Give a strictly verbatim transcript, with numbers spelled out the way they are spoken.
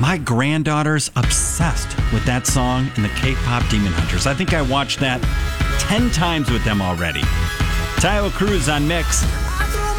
My granddaughter's obsessed with that song and the K-pop Demon Hunters. I think I watched that ten times with them already. Tayo Cruz on Mix.